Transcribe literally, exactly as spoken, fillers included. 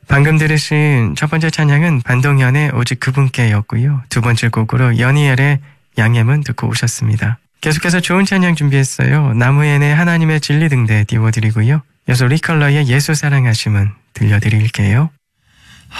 방금 들으신 첫 번째 찬양은 반동현의 오직 그분께였고요. 두 번째 곡으로 연희엘의 양해문 듣고 오셨습니다. 계속해서 좋은 찬양 준비했어요. 나무엔의 하나님의 진리 등대 띄워드리고요. 여기서 리컬러의 예수 사랑하심은 들려드릴게요.